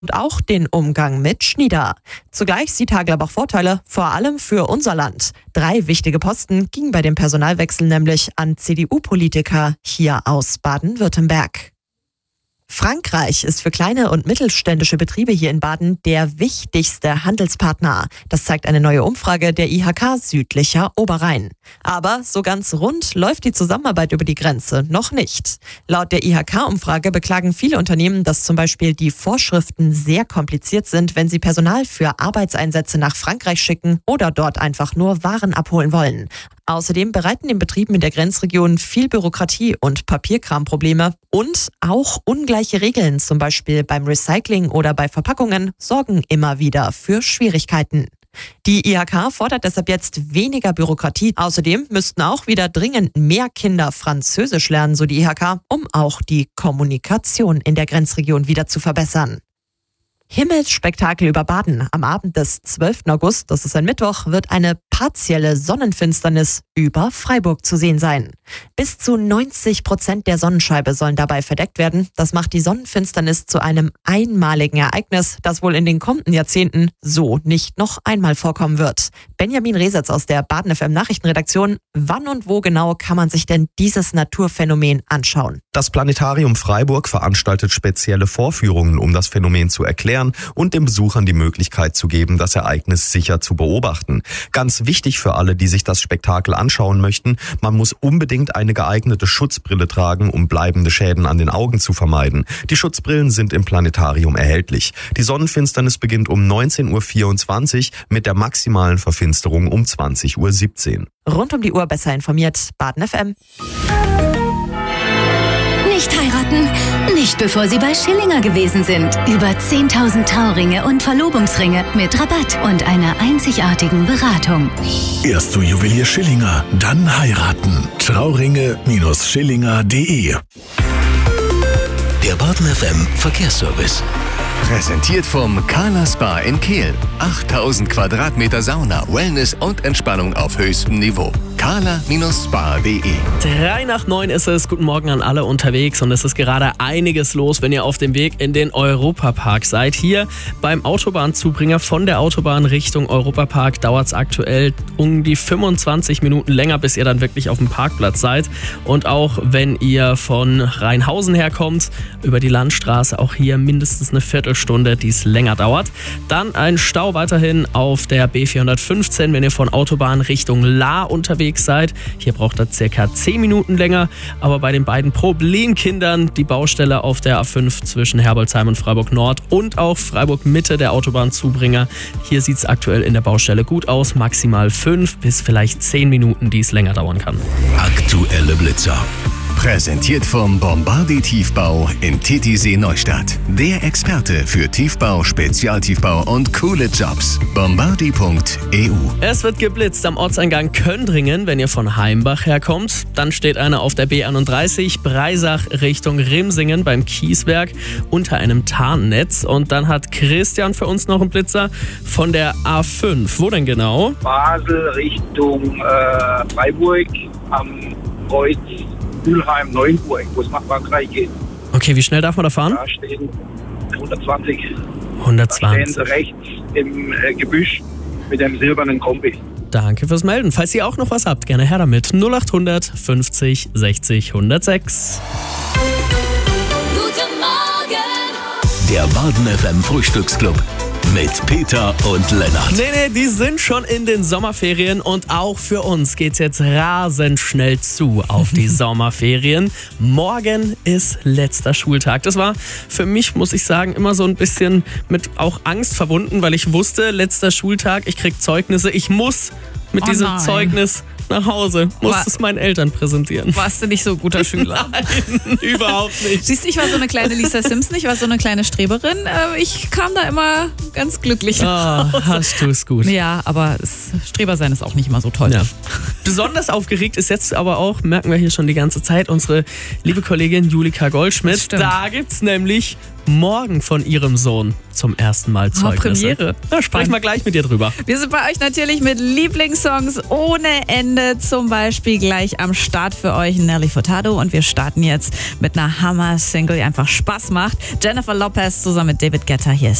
und auch den Umgang mit Schnieder. Zugleich sieht Hagler auch Vorteile, vor allem für unser Land. 3 wichtige Posten gingen bei dem Personalwechsel nämlich an CDU-Politiker hier aus Baden-Württemberg. Frankreich ist für kleine und mittelständische Betriebe hier in Baden der wichtigste Handelspartner. Das zeigt eine neue Umfrage der IHK Südlicher Oberrhein. Aber so ganz rund läuft die Zusammenarbeit über die Grenze noch nicht. Laut der IHK-Umfrage beklagen viele Unternehmen, dass zum Beispiel die Vorschriften sehr kompliziert sind, wenn sie Personal für Arbeitseinsätze nach Frankreich schicken oder dort einfach nur Waren abholen wollen. Außerdem bereiten den Betrieben in der Grenzregion viel Bürokratie und Papierkramprobleme und auch ungleiche Regeln, zum Beispiel beim Recycling oder bei Verpackungen, sorgen immer wieder für Schwierigkeiten. Die IHK fordert deshalb jetzt weniger Bürokratie. Außerdem müssten auch wieder dringend mehr Kinder Französisch lernen, so die IHK, um auch die Kommunikation in der Grenzregion wieder zu verbessern. Himmelsspektakel über Baden. Am Abend des 12. August, das ist ein Mittwoch, wird eine partielle Sonnenfinsternis über Freiburg zu sehen sein. Bis zu 90% der Sonnenscheibe sollen dabei verdeckt werden. Das macht die Sonnenfinsternis zu einem einmaligen Ereignis, das wohl in den kommenden Jahrzehnten so nicht noch einmal vorkommen wird. Benjamin Resetz aus der Baden FM Nachrichtenredaktion. Wann und wo genau kann man sich denn dieses Naturphänomen anschauen? Das Planetarium Freiburg veranstaltet spezielle Vorführungen, um das Phänomen zu erklären und den Besuchern die Möglichkeit zu geben, das Ereignis sicher zu beobachten. Ganz wichtig für alle, die sich das Spektakel anschauen möchten, man muss unbedingt eine geeignete Schutzbrille tragen, um bleibende Schäden an den Augen zu vermeiden. Die Schutzbrillen sind im Planetarium erhältlich. Die Sonnenfinsternis beginnt um 19.24 Uhr mit der maximalen Verfinsterung um 20.17 Uhr. Rund um die Uhr besser informiert, Baden FM. Nicht heiraten, nicht bevor Sie bei Schillinger gewesen sind. Über 10.000 Trauringe und Verlobungsringe mit Rabatt und einer einzigartigen Beratung. Erst zu Juwelier Schillinger, dann heiraten. Trauringe-Schillinger.de. Der Baden FM Verkehrsservice. Präsentiert vom Carla Spa in Kehl. 8000 Quadratmeter Sauna, Wellness und Entspannung auf höchstem Niveau. carla-spa.de. 8:03 ist es. Guten Morgen an alle unterwegs und es ist gerade einiges los, wenn ihr auf dem Weg in den Europapark seid. Hier beim Autobahnzubringer von der Autobahn Richtung Europapark dauert es aktuell um die 25 Minuten länger, bis ihr dann wirklich auf dem Parkplatz seid. Und auch wenn ihr von Rheinhausen herkommt, über die Landstraße, auch hier mindestens eine Viertelstunde, die es länger dauert. Dann ein Stau weiterhin auf der B415, wenn ihr von Autobahn Richtung Lahr unterwegs seid. Hier braucht er circa 10 Minuten länger. Aber bei den beiden Problemkindern, die Baustelle auf der A5 zwischen Herbolzheim und Freiburg Nord und auch Freiburg Mitte, der Autobahnzubringer. Hier sieht es aktuell in der Baustelle gut aus. Maximal 5 bis vielleicht 10 Minuten, die es länger dauern kann. Aktuelle Blitzer. Präsentiert vom Bombardier Tiefbau in Titisee Neustadt. Der Experte für Tiefbau, Spezialtiefbau und coole Jobs. Bombardier.eu. Es wird geblitzt am Ortseingang Köndringen, wenn ihr von Heimbach herkommt. Dann steht einer auf der B31 Breisach Richtung Rimsingen beim Kieswerk unter einem Tarnnetz. Und dann hat Christian für uns noch einen Blitzer von der A5. Wo denn genau? Basel Richtung Freiburg am Kreuz Mülheim-Neuenburg, wo es nach Frankreich geht. Okay, wie schnell darf man da fahren? Da stehen 120. 120. Da stehen sie rechts im Gebüsch mit dem silbernen Kombi. Danke fürs Melden. Falls ihr auch noch was habt, gerne her damit. 0800 50 60 106. Guten Morgen! Der Baden FM Frühstücksclub. Mit Peter und Lennart. Nee, die sind schon in den Sommerferien und auch für uns geht's jetzt rasend schnell zu auf die Sommerferien. Morgen ist letzter Schultag. Das war für mich, muss ich sagen, immer so ein bisschen mit auch Angst verbunden, weil ich wusste, letzter Schultag, ich krieg Zeugnisse, ich muss mit diesem Zeugnis nach Hause, muss es meinen Eltern präsentieren. Warst du nicht so ein guter Schüler? Nein, überhaupt nicht. Siehst du, ich war so eine kleine Lisa Simpson, ich war so eine kleine Streberin. Ich kam da immer ganz glücklich nach Hause. Hast du es gut. Ja, aber Streber sein ist auch nicht immer so toll. Ja. Besonders aufgeregt ist jetzt aber auch, merken wir hier schon die ganze Zeit, unsere liebe Kollegin Julika Goldschmidt. Da gibt's nämlich morgen von ihrem Sohn zum ersten Mal Zeugnisse. Premiere. Da sprechen wir gleich mit dir drüber. Wir sind bei euch natürlich mit Lieblingssongs ohne Ende. Wochenende zum Beispiel gleich am Start für euch Nelly Furtado und wir starten jetzt mit einer Hammer-Single, die einfach Spaß macht. Jennifer Lopez zusammen mit David Guetta, hier ist